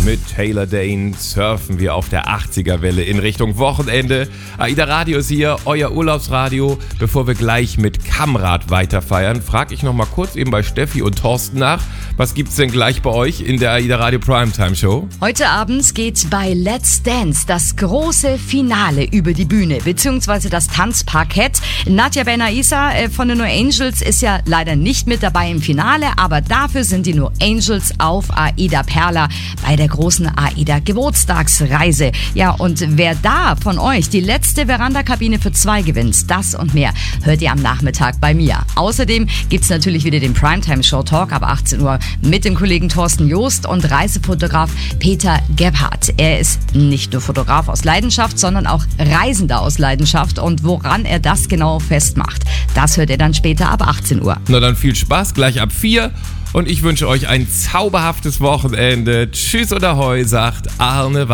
Mit Taylor Dane surfen wir auf der 80er-Welle in Richtung Wochenende. AIDA Radio ist hier, euer Urlaubsradio. Bevor wir gleich mit Kamrad weiterfeiern, frage ich noch mal kurz eben bei Steffi und Thorsten nach. Was gibt's denn gleich bei euch in der AIDA Radio Primetime Show? Heute Abend geht bei Let's Dance das große Finale über die Bühne, beziehungsweise das Tanzparkett. Nadja Ben-Aissa von den No Angels ist ja leider nicht mit dabei im Finale, aber dafür sind die No Angels auf AIDA Perla bei der großen AIDA Geburtstagsreise. Ja, und wer da von euch die letzte Veranda-Kabine für 2 gewinnt, das und mehr, hört ihr am Nachmittag bei mir. Außerdem gibt's natürlich wieder den Primetime Show Talk ab 18 Uhr mit dem Kollegen Thorsten Joost und Reisefotograf Peter Gebhardt. Er ist nicht nur Fotograf aus Leidenschaft, sondern auch Reisender aus Leidenschaft. Und woran er das genau festmacht, das hört ihr dann später ab 18 Uhr. Na dann viel Spaß, gleich ab 4. Und ich wünsche euch ein zauberhaftes Wochenende. Tschüss und Ahoi, sagt Arne